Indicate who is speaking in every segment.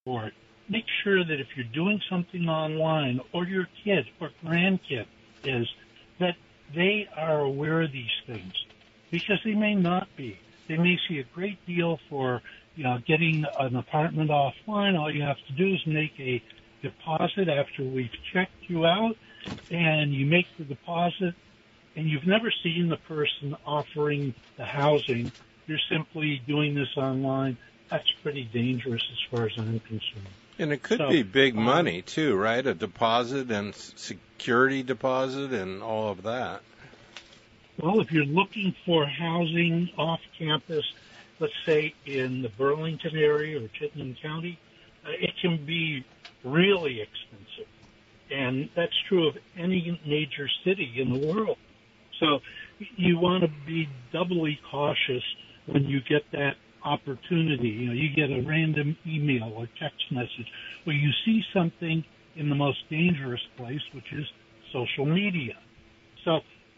Speaker 1: for it. Make sure that if you're doing something online, or your kid or grandkid is, that they are aware of these things, because they may not be. They may see a great deal for, getting an apartment offline. All you have to do is make a deposit after we've checked you out, and you make the deposit, and you've never seen the person offering the housing. You're simply doing this online. That's pretty dangerous as far as I'm concerned.
Speaker 2: And it could be big money too, right? A deposit and security deposit and all of that.
Speaker 1: Well, if you're looking for housing off campus, let's say in the Burlington area or Chittenden County, it can be really expensive. And that's true of any major city in the world. So you want to be doubly cautious when you get that opportunity. You get a random email or text message where you see something in the most dangerous place, which is social media. So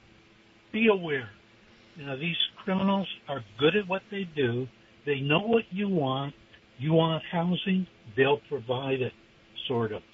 Speaker 1: be aware. These criminals are good at what they do. They know what you want. You want housing, they'll provide it, sort of.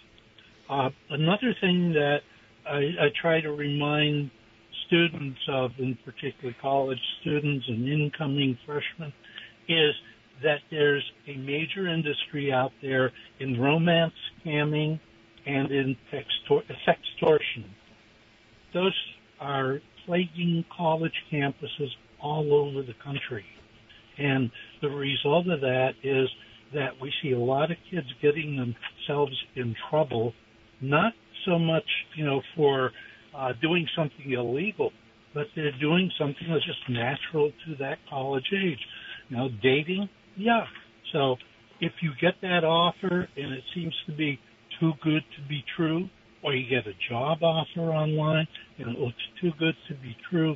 Speaker 1: Another thing that I try to remind students of, in particular college students and incoming freshmen, is that there's a major industry out there in romance scamming and in sextortion. Those are plaguing college campuses all over the country. And the result of that is that we see a lot of kids getting themselves in trouble, not so much, for doing something illegal, but they're doing something that's just natural to that college age. Dating, yeah. So if you get that offer and it seems to be too good to be true, or you get a job offer online and it looks too good to be true,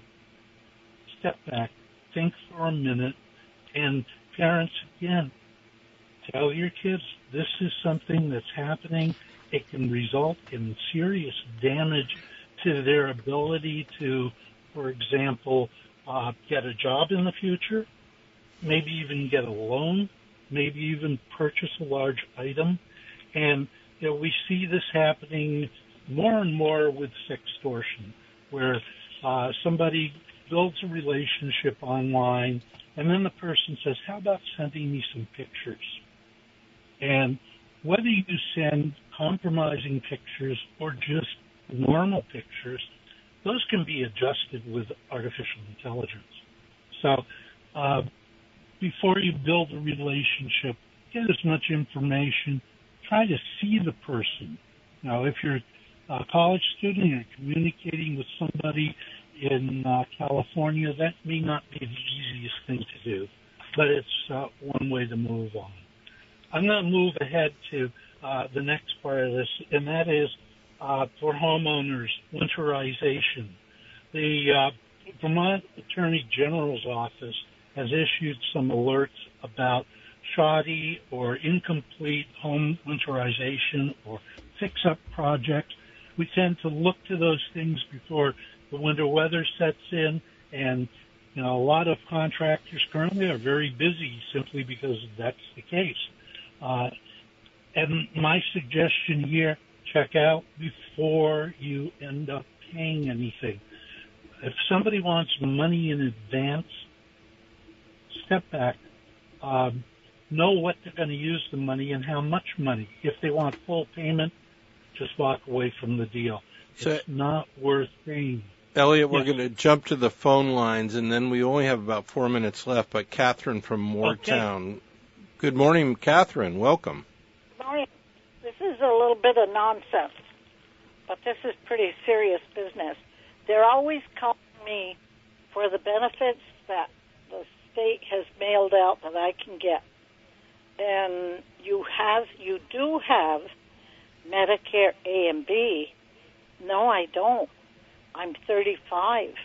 Speaker 1: step back, think for a minute, and parents, again, tell your kids this is something that's happening. It can result in serious damage to their ability to, for example, get a job in the future, maybe even get a loan, maybe even purchase a large item. And we see this happening more and more with sextortion, where somebody builds a relationship online, and then the person says, how about sending me some pictures? And whether you send compromising pictures or just normal pictures, those can be adjusted with artificial intelligence. So before you build a relationship, get as much information. Try to see the person. Now, if you're a college student and you're communicating with somebody in California, that may not be the easiest thing to do, but it's one way to move on. I'm going to move ahead to the next part of this, and that is for homeowners, winterization. The Vermont Attorney General's office has issued some alerts about shoddy or incomplete home winterization or fix-up projects. We tend to look to those things before the winter weather sets in, and a lot of contractors currently are very busy simply because that's the case. And my suggestion here, check out before you end up paying anything. If somebody wants money in advance, step back. Know what they're going to use the money and how much money. If they want full payment, just walk away from the deal. It's not worth paying.
Speaker 2: Elliot, we're going to jump to the phone lines, and then we only have about 4 minutes left, but Catherine from Moortown. Okay. Good morning, Catherine. Welcome.
Speaker 3: Good morning. This is a little bit of nonsense, but this is pretty serious business. They're always calling me for the benefits that the state has mailed out that I can get. And you do have Medicare A and B. No, I don't. I'm 35.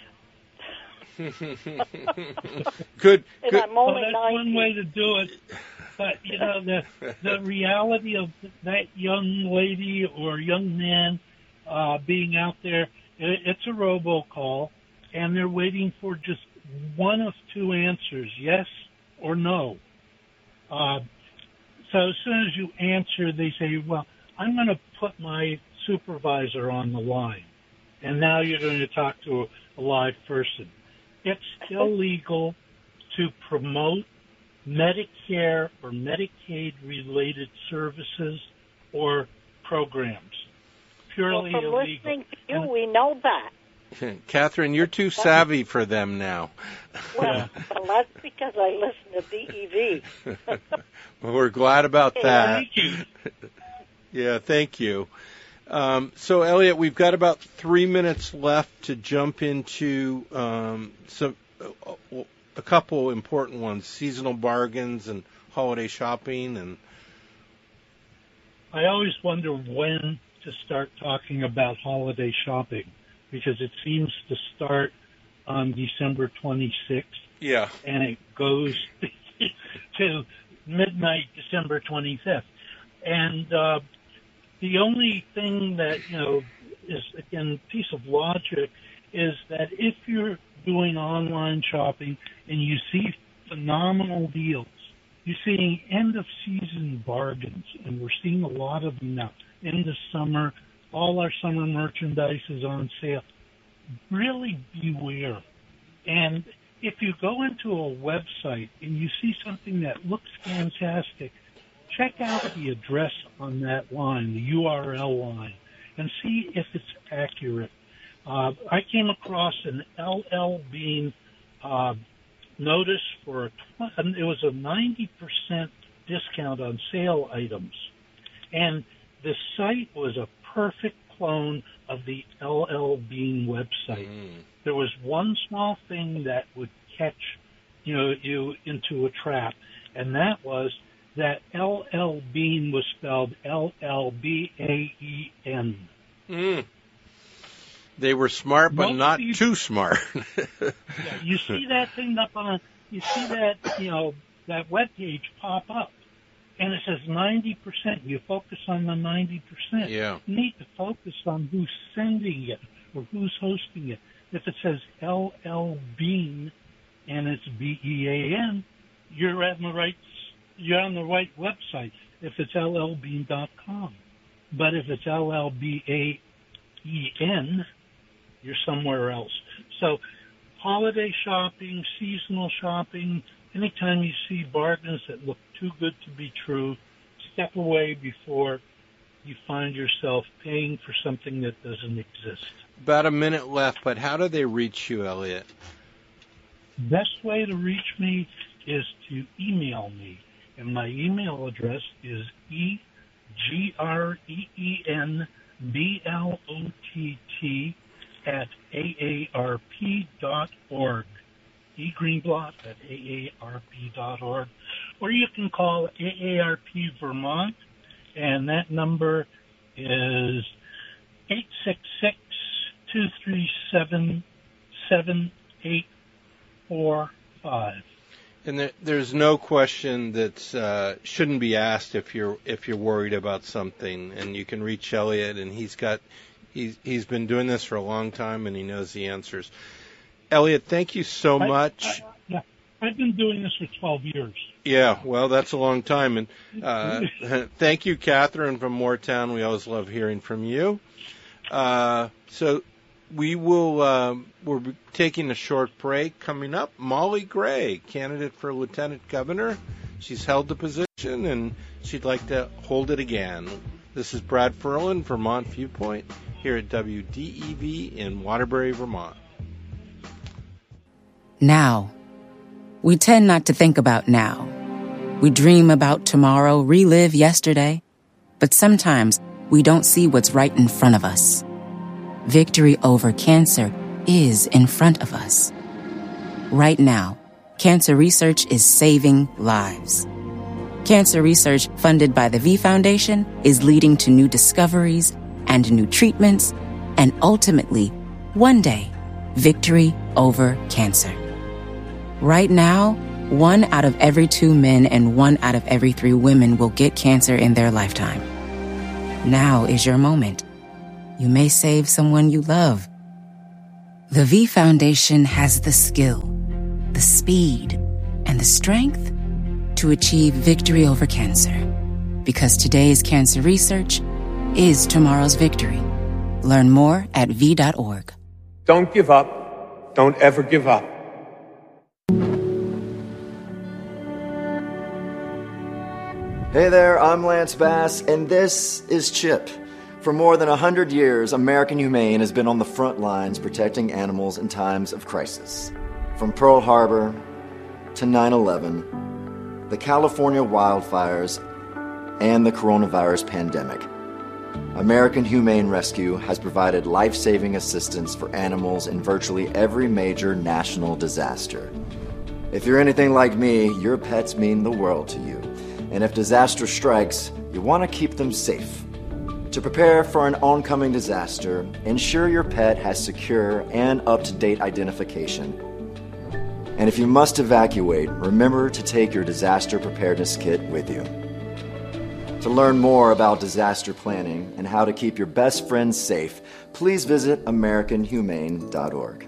Speaker 2: Good.
Speaker 3: And I'm only
Speaker 1: that's
Speaker 3: 19.
Speaker 1: One way to do it. But, the reality of that young lady or young man being out there, it's a robocall, and they're waiting for just one of two answers, yes or no. So as soon as you answer, they say, well, I'm going to put my supervisor on the line. And now you're going to talk to a live person. It's illegal to promote Medicare or Medicaid-related services or programs. Purely
Speaker 3: well, from
Speaker 1: illegal.
Speaker 3: Listening to you, we know that.
Speaker 2: Catherine, you're too savvy for them now.
Speaker 3: Well, that's because I listen to DEV.
Speaker 2: Well, we're glad about that.
Speaker 1: Thank you.
Speaker 2: Yeah, thank you. So, Elliot, we've got about 3 minutes left to jump into a couple important ones, seasonal bargains and holiday shopping. And
Speaker 1: I always wonder when to start talking about holiday shopping, because it seems to start on December 26th.
Speaker 2: Yeah.
Speaker 1: And it goes to midnight December 25th. And the only thing that, is, again, piece of logic is that if you're doing online shopping and you see phenomenal deals, you're seeing end-of-season bargains, and we're seeing a lot of them now. In the summer, all our summer merchandise is on sale. Really beware. And if you go into a website and you see something that looks fantastic, check out the address on that line, the URL line, and see if it's accurate. I came across an LL Bean notice for it was a 90% discount on sale items, and the site was a perfect clone of the LL Bean website. There was one small thing that would catch you into a trap, and that was that LL Bean was spelled LLBAEN.
Speaker 2: They were smart, but not too smart.
Speaker 1: Yeah, you see that thing up on, you see that, that web page pop up, and it says 90%. You focus on the 90%.
Speaker 2: Yeah.
Speaker 1: You need to focus on who's sending it or who's hosting it. If it says LL Bean and it's BEAN, you're on the right website. If it's llbean.com, but if it's LLBAEN, you're somewhere else. So holiday shopping, seasonal shopping, anytime you see bargains that look too good to be true, step away before you find yourself paying for something that doesn't exist.
Speaker 2: About a minute left, but how do they reach you, Elliot?
Speaker 1: Best way to reach me is to email me. And my email address is egrenblott@aarp.org. egreenblott@aarp.org. Or you can call AARP Vermont, and that number is 866-237-7845.
Speaker 2: And there's no question that shouldn't be asked if you're worried about something. And you can reach Elliot, and he's been doing this for a long time, and he knows the answers. Elliot, thank you so much.
Speaker 1: I've been doing this for 12 years.
Speaker 2: Yeah, well, that's a long time. And thank you, Catherine from Moortown. We always love hearing from you. So we're taking a short break. Coming up, Molly Gray, candidate for Lieutenant Governor. She's held the position, and she'd like to hold it again. This is Brad Ferlin, Vermont Viewpoint, here at WDEV in Waterbury, Vermont.
Speaker 4: Now. We tend not to think about now. We dream about tomorrow, relive yesterday, but sometimes we don't see what's right in front of us. Victory over cancer is in front of us. Right now, cancer research is saving lives. Cancer research funded by the V Foundation is leading to new discoveries and new treatments, and ultimately, one day, victory over cancer. Right now, 1 out of every 2 men and 1 out of every 3 women will get cancer in their lifetime. Now is your moment. You may save someone you love. The V Foundation has the skill, the speed, and the strength to achieve victory over cancer. Because today's cancer research is tomorrow's victory. Learn more at V.org.
Speaker 5: Don't give up. Don't ever give up.
Speaker 6: Hey there, I'm Lance Bass, and this is CHIP. For more than 100 years, American Humane has been on the front lines protecting animals in times of crisis. From Pearl Harbor to 9/11, the California wildfires, and the coronavirus pandemic, American Humane Rescue has provided life-saving assistance for animals in virtually every major national disaster. If you're anything like me, your pets mean the world to you. And if disaster strikes, you want to keep them safe. To prepare for an oncoming disaster, ensure your pet has secure and up-to-date identification. And if you must evacuate, remember to take your disaster preparedness kit with you. To learn more about disaster planning and how to keep your best friends safe, please visit AmericanHumane.org.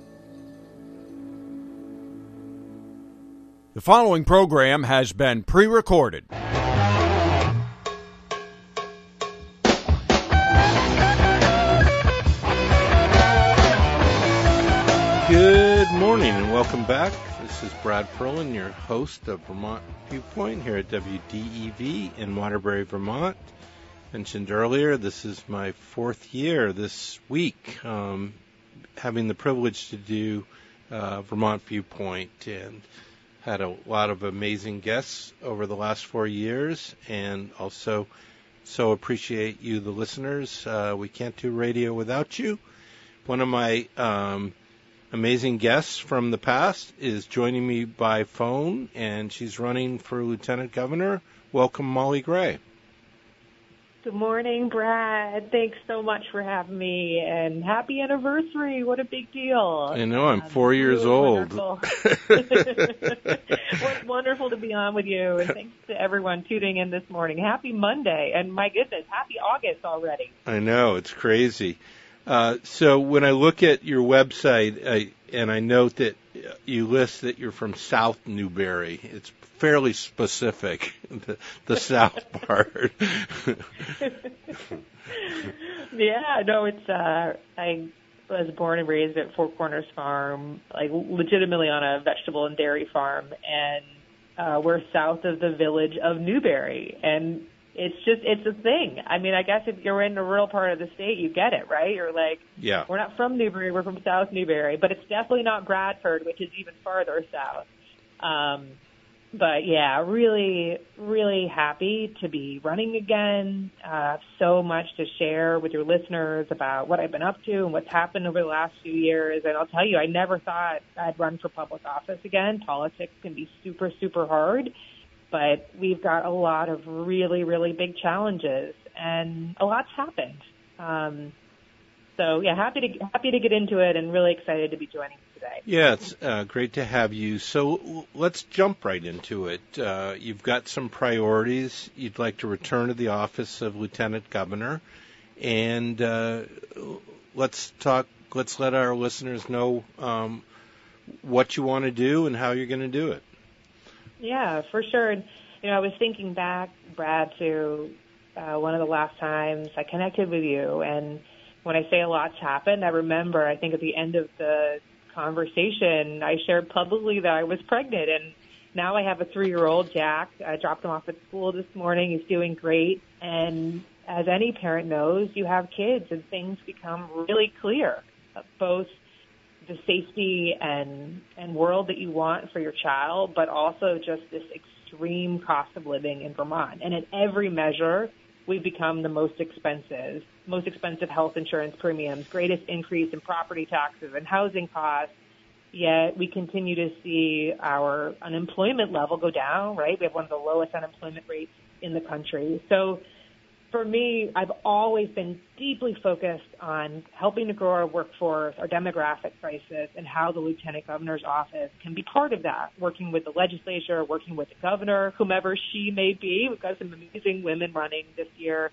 Speaker 7: The following program has been pre-recorded.
Speaker 2: Good morning and welcome back. This is Brad Perlin, your host of Vermont Viewpoint here at WDEV in Waterbury, Vermont. Mentioned earlier, this is my fourth year this week, having the privilege to do Vermont Viewpoint, and had a lot of amazing guests over the last 4 years, and also so appreciate you, the listeners. We can't do radio without you. One of my amazing guests from the past is joining me by phone, and she's running for Lieutenant Governor. Welcome, Molly Gray.
Speaker 8: Good morning, Brad. Thanks so much for having me, and happy anniversary. What a big deal.
Speaker 2: I know, I'm 4 years old.
Speaker 8: Wonderful to be on with you, and thanks to everyone tuning in this morning. Happy Monday, and my goodness, happy August already.
Speaker 2: I know, it's crazy. So when I look at your website, and I note that you list that you're from South Newberry, it's fairly specific, the South part.
Speaker 8: Yeah, no, it's, I was born and raised at Four Corners Farm, like legitimately on a vegetable and dairy farm, and we're south of the village of Newberry, and it's a thing. I mean, I guess if you're in the rural part of the state, you get it, right? You're like,
Speaker 2: yeah,
Speaker 8: we're not from Newberry, we're from South Newberry, but it's definitely not Bradford, which is even farther south. But yeah, really, really happy to be running again. So much to share with your listeners about what I've been up to and what's happened over the last few years. And I'll tell you, I never thought I'd run for public office again. Politics can be super, super hard. But we've got a lot of really, really big challenges, and a lot's happened. So yeah, happy to get into it, and really excited to be joining you today.
Speaker 2: Yeah, it's great to have you. So let's jump right into it. You've got some priorities. You'd like to return to the office of Lieutenant Governor, and let's let our listeners know what you want to do and how you're going to do it.
Speaker 8: Yeah, for sure. You know, I was thinking back, Brad, to one of the last times I connected with you, and when I say a lot's happened, I remember, I think at the end of the conversation, I shared publicly that I was pregnant, and now I have a 3-year-old, Jack. I dropped him off at school this morning. He's doing great, and as any parent knows, you have kids, and things become really clear, both the safety and world that you want for your child, but also just this extreme cost of living in Vermont. And at every measure, we've become the most expensive health insurance premiums, greatest increase in property taxes and housing costs, yet we continue to see our unemployment level go down, right? We have one of the lowest unemployment rates in the country. So for me, I've always been deeply focused on helping to grow our workforce, our demographic crisis, and how the Lieutenant Governor's office can be part of that, working with the legislature, working with the governor, whomever she may be. We've got some amazing women running this year.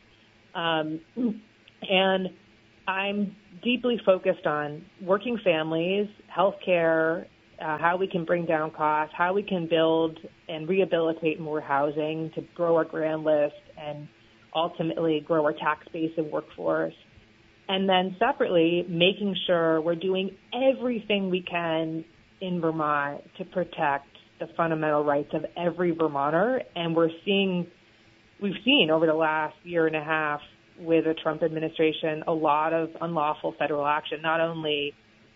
Speaker 8: And I'm deeply focused on working families, healthcare, how we can bring down costs, how we can build and rehabilitate more housing to grow our grand list and ultimately grow our tax base and workforce. And then separately, making sure we're doing everything we can in Vermont to protect the fundamental rights of every Vermonter. And we've seen over the last year and a half with the Trump administration a lot of unlawful federal action, not only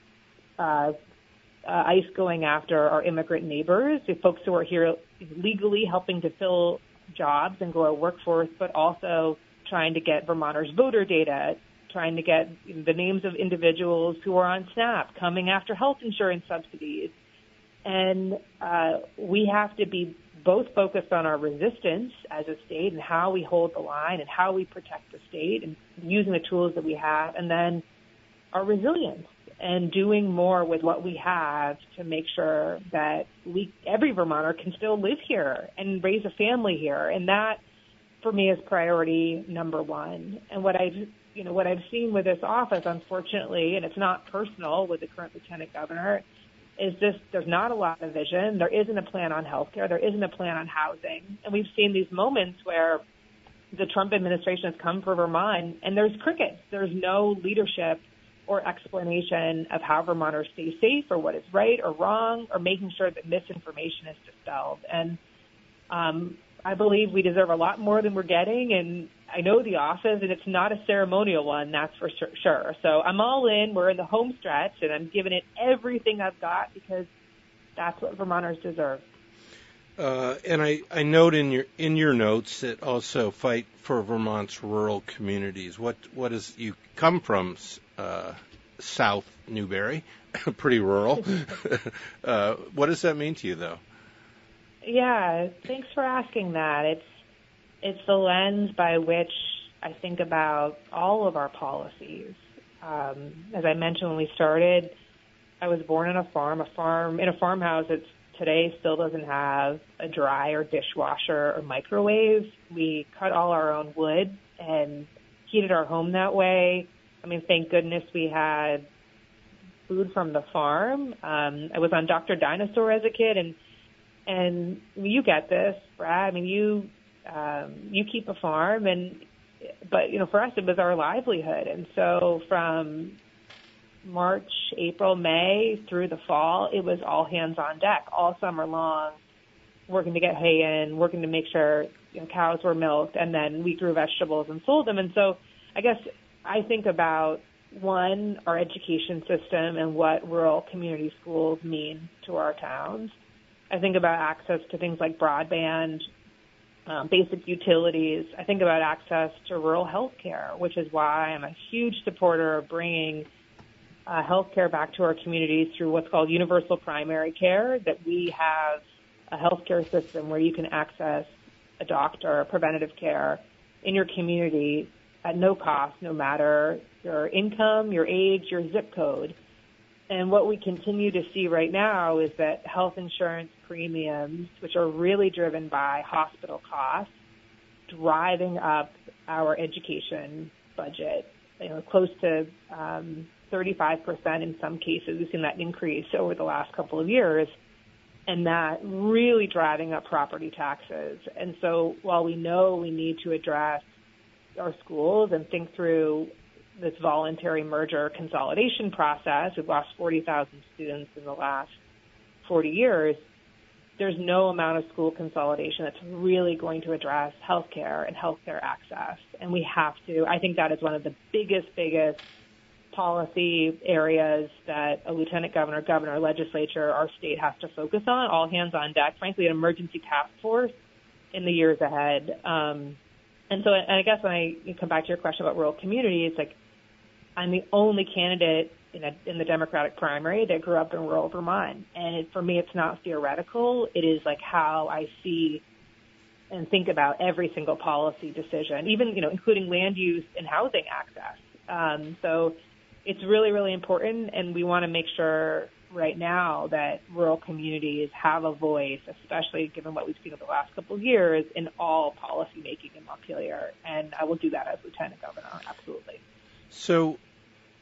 Speaker 8: ICE going after our immigrant neighbors, the folks who are here legally helping to fill jobs and grow our workforce, but also trying to get Vermonters' voter data, trying to get the names of individuals who are on SNAP, coming after health insurance subsidies. And we have to be both focused on our resistance as a state and how we hold the line and how we protect the state and using the tools that we have, and then our resilience and doing more with what we have to make sure that every Vermonter can still live here and raise a family here. And that, for me, is priority number one. And what I've seen with this office, unfortunately, and it's not personal with the current lieutenant governor, is there's not a lot of vision. There isn't a plan on healthcare. There isn't a plan on housing. And we've seen these moments where the Trump administration has come for Vermont and there's crickets. There's no leadership or explanation of how Vermonters stay safe or what is right or wrong or making sure that misinformation is dispelled. And I believe we deserve a lot more than we're getting. And I know the office, and it's not a ceremonial one, that's for sure. So I'm all in. We're in the home stretch, and I'm giving it everything I've got because that's what Vermonters deserve.
Speaker 2: And I note in your notes that also fight for Vermont's rural communities. What is you come from South Newbury, pretty rural. What does that mean to you, though?
Speaker 8: Yeah, thanks for asking that. It's the lens by which I think about all of our policies. As I mentioned when we started, I was born on a farmhouse that today still doesn't have a dryer, dishwasher, or microwave. We cut all our own wood and heated our home that way. I mean, thank goodness we had food from the farm. I was on Dr. Dinosaur as a kid, and you get this, Brad. I mean, you keep a farm, but for us it was our livelihood, and so from March, April, May through the fall, it was all hands on deck all summer long, working to get hay in, working to make sure cows were milked, and then we grew vegetables and sold them. And so I guess I think about, one, our education system and what rural community schools mean to our towns. I think about access to things like broadband, basic utilities. I think about access to rural health care, which is why I'm a huge supporter of bringing health care back to our communities through what's called universal primary care, that we have a health care system where you can access a doctor, preventative care in your community at no cost, no matter your income, your age, your zip code. And what we continue to see right now is that health insurance premiums, which are really driven by hospital costs, driving up our education budget, close to 35% in some cases. We've seen that increase over the last couple of years, and that really driving up property taxes. And so while we know we need to address our schools and think through this voluntary merger consolidation process, we've lost 40,000 students in the last 40 years, there's no amount of school consolidation that's really going to address healthcare and healthcare access. And we have to, I think that is one of the biggest policy areas that a lieutenant governor, governor, legislature, our state has to focus on, all hands on deck, frankly, an emergency task force in the years ahead. And I guess when I come back to your question about rural communities, like, I'm the only candidate in the Democratic primary that grew up in rural Vermont. And for me, it's not theoretical. It is like how I see and think about every single policy decision, even, including land use and housing access. So it's really, really important. And we want to make sure right now that rural communities have a voice, especially given what we've seen over the last couple of years in all policy making in Montpelier. And I will do that as lieutenant governor. Absolutely.
Speaker 2: So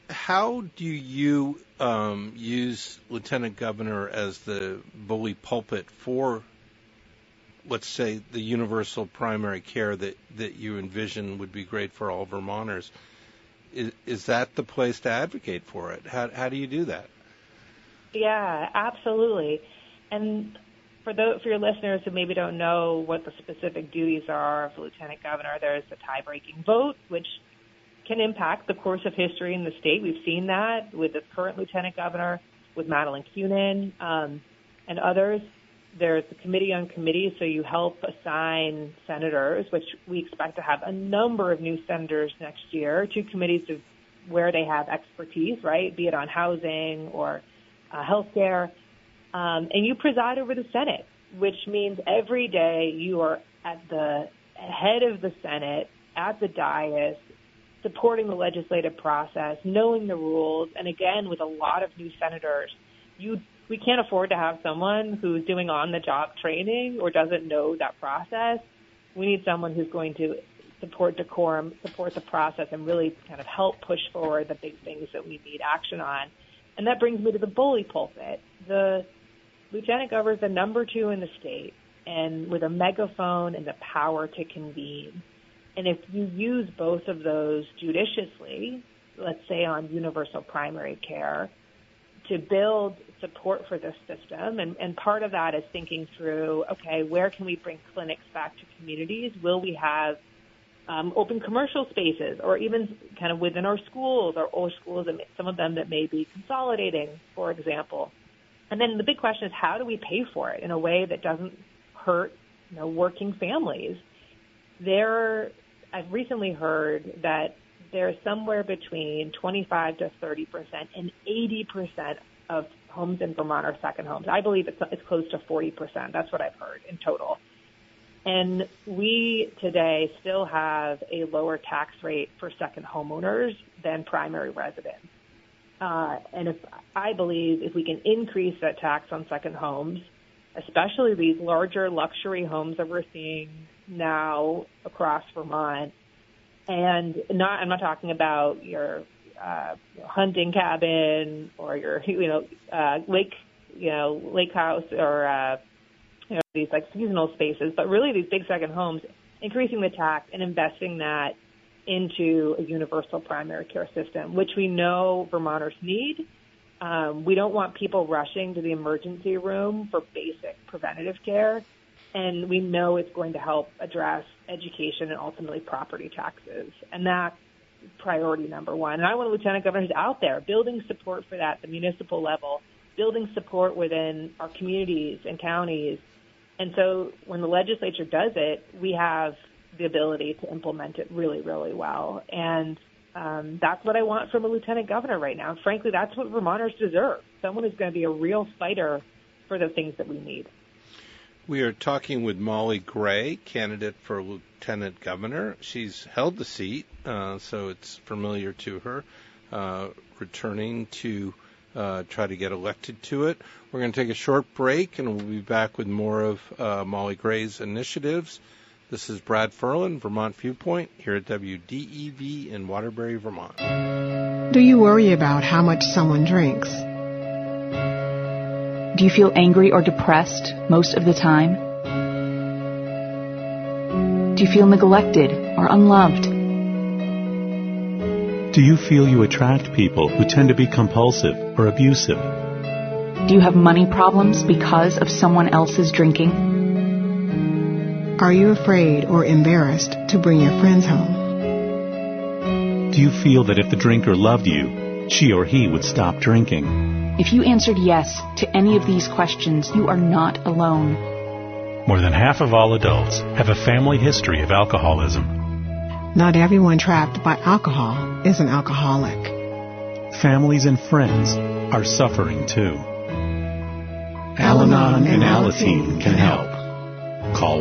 Speaker 2: how do you use Lieutenant Governor as the bully pulpit for, let's say, the universal primary care that you envision would be great for all Vermonters? Is that the place to advocate for it? How do you do that?
Speaker 8: Yeah, absolutely. And for your listeners who maybe don't know what the specific duties are of the Lieutenant Governor, there's the tie-breaking vote, which can impact the course of history in the state. We've seen that with the current Lieutenant Governor, with Madeleine Kunin, and others. There's the Committee on Committees, so you help assign senators, which we expect to have a number of new senators next year, to committees of where they have expertise, right, be it on housing or health care. And you preside over the Senate, which means every day you are at the head of the Senate, at the dais, supporting the legislative process, knowing the rules. And again, with a lot of new senators, we can't afford to have someone who's doing on-the-job training or doesn't know that process. We need someone who's going to support decorum, support the process, and really kind of help push forward the big things that we need action on. And that brings me to the bully pulpit. The Lieutenant Governor is the number 2 in the state, and with a megaphone and the power to convene. And if you use both of those judiciously, let's say on universal primary care, to build support for this system, and part of that is thinking through, okay, where can we bring clinics back to communities? Will we have open commercial spaces, or even kind of within our schools, or schools, and some of them that may be consolidating, for example. And then the big question is, how do we pay for it in a way that doesn't hurt, working families? I've recently heard that there's somewhere between 25 to 30% and 80% of homes in Vermont are second homes. I believe it's close to 40%. That's what I've heard in total. And we today still have a lower tax rate for second homeowners than primary residents. And I believe if we can increase that tax on second homes, especially these larger luxury homes that we're seeing now across Vermont, and I'm not talking about your hunting cabin or your lake house or these like seasonal spaces, but really these big second homes, increasing the tax and investing that into a universal primary care system, which we know Vermonters need. We don't want people rushing to the emergency room for basic preventative care, and we know it's going to help address education and ultimately property taxes, and that's priority number 1. And I want a Lieutenant Governor who's out there building support for that at the municipal level, building support within our communities and counties. And so when the legislature does it, we have the ability to implement it really, really well. And that's what I want from a Lieutenant Governor right now. Frankly, that's what Vermonters deserve, someone who's going to be a real fighter for the things that we need.
Speaker 2: We are talking with Molly Gray, candidate for Lieutenant Governor. She's held the seat, so it's familiar to her, returning to try to get elected to it. We're going to take a short break, and we'll be back with more of Molly Gray's initiatives. This is Brad Ferlin, Vermont Viewpoint, here at WDEV in Waterbury, Vermont.
Speaker 9: Do you worry about how much someone drinks?
Speaker 10: Do you feel angry or depressed most of the time? Do you feel neglected or unloved?
Speaker 11: Do you feel you attract people who tend to be compulsive or abusive?
Speaker 10: Do you have money problems because of someone else's drinking?
Speaker 9: Are you afraid or embarrassed to bring your friends home?
Speaker 11: Do you feel that if the drinker loved you, she or he would stop drinking?
Speaker 10: If you answered yes to any of these questions, you are not alone.
Speaker 11: More than half of all adults have a family history of alcoholism.
Speaker 9: Not everyone trapped by alcohol is an alcoholic.
Speaker 11: Families and friends are suffering too. Al-Anon and Alateen can help. Call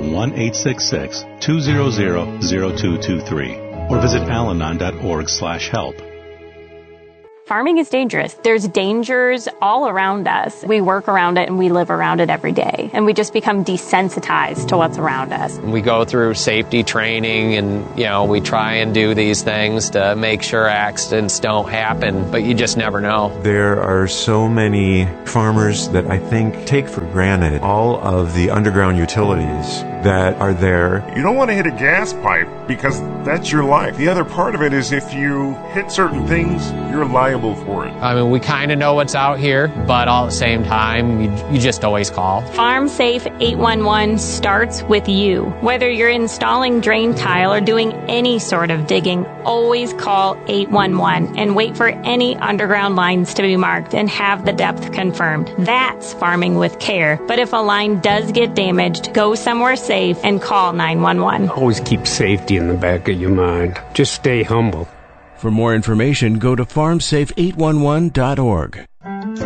Speaker 11: 1-866-200-0223 or visit alanon.org/help.
Speaker 12: Farming is dangerous. There's dangers all around us. We work around it and we live around it every day. And we just become desensitized to what's around us.
Speaker 13: We go through safety training and, we try and do these things to make sure accidents don't happen, but you just never know.
Speaker 14: There are so many farmers that I think take for granted all of the underground utilities that are there.
Speaker 15: You don't want to hit a gas pipe because that's your life. The other part of it is if you hit certain things, you're liable for it.
Speaker 13: I mean, we kind of know what's out here, but all at the same time, you just always call.
Speaker 12: Farm Safe 811 starts with you. Whether you're installing drain tile or doing any sort of digging, always call 811 and wait for any underground lines to be marked and have the depth confirmed. That's farming with care. But if a line does get damaged, go somewhere safe and call 911.
Speaker 16: Always keep safety in the back of your mind. Just stay humble.
Speaker 17: For more information, go to farmsafe811.org.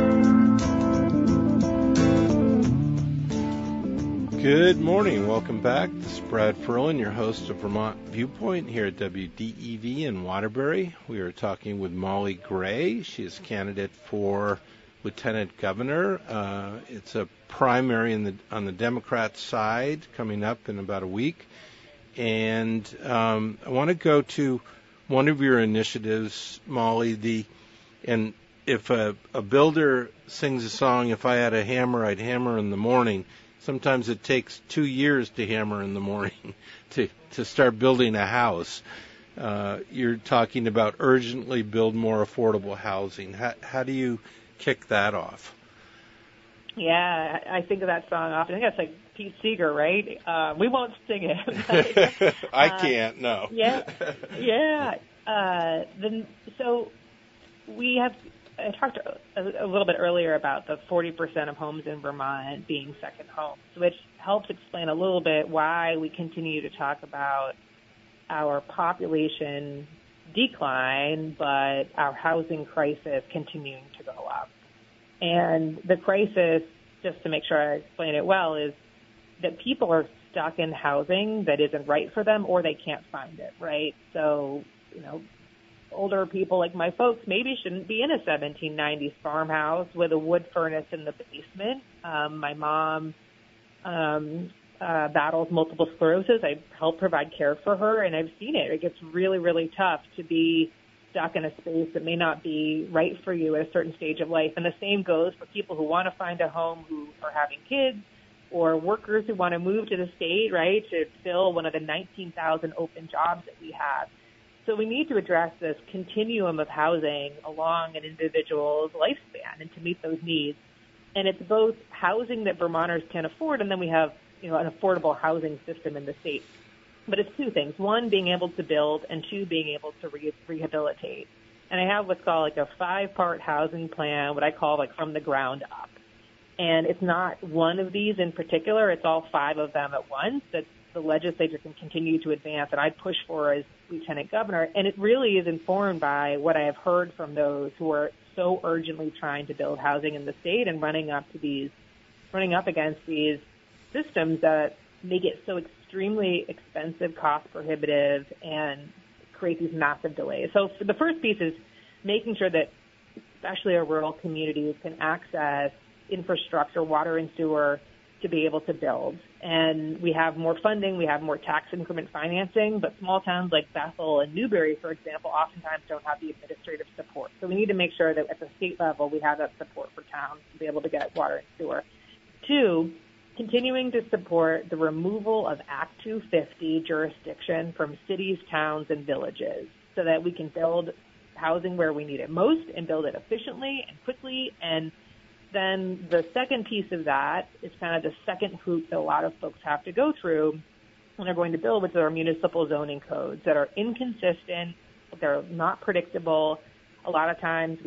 Speaker 2: Good morning. Welcome back. This is Brad Ferlin, your host of Vermont Viewpoint here at WDEV in Waterbury. We are talking with Molly Gray. She is a candidate for Lieutenant Governor. It's a primary on the Democrat side coming up in about a week. And I want to go to one of your initiatives, Molly, and if a builder sings a song, if I had a hammer, I'd hammer in the morning. Sometimes it takes 2 years to hammer in the morning to start building a house. You're talking about urgently build more affordable housing. How do you kick that off?
Speaker 8: Yeah, I think of that song often. I think that's like Pete Seeger, right? We won't sing it. But,
Speaker 2: I can't, no.
Speaker 8: Yeah. So we have, I talked a little bit earlier about the 40% of homes in Vermont being second homes, which helps explain a little bit why we continue to talk about our population decline, but our housing crisis continuing to go up. And the crisis, just to make sure I explain it well, is that people are stuck in housing that isn't right for them or they can't find it, right? So, older people like my folks maybe shouldn't be in a 1790s farmhouse with a wood furnace in the basement. My mom battles multiple sclerosis. I help provide care for her, and I've seen it. It gets really, really tough to be stuck in a space that may not be right for you at a certain stage of life. And the same goes for people who want to find a home who are having kids or workers who want to move to the state, right, to fill one of the 19,000 open jobs that we have. So we need to address this continuum of housing along an individual's lifespan and to meet those needs. And it's both housing that Vermonters can afford, and then we have, an affordable housing system in the state. But it's two things. One, being able to build, and two, being able to rehabilitate. And I have what's called like a 5-part housing plan, what I call like from the ground up. And it's not one of these in particular. It's all 5 of them at once that the legislature can continue to advance, and I push for as Lieutenant Governor. And it really is informed by what I have heard from those who are so urgently trying to build housing in the state and running up against these systems that make it so extremely expensive, cost prohibitive, and create these massive delays. So the first piece is making sure that especially our rural communities can access infrastructure, water and sewer, to be able to build. And we have more funding, we have more tax increment financing, but small towns like Bethel and Newberry, for example, oftentimes don't have the administrative support. So we need to make sure that at the state level we have that support for towns to be able to get water and sewer. 2, continuing to support the removal of Act 250 jurisdiction from cities, towns, and villages so that we can build housing where we need it most and build it efficiently and quickly. And then the second piece of that is kind of the second hoop that a lot of folks have to go through when they're going to build, which are municipal zoning codes that are inconsistent, they're not predictable. A lot of times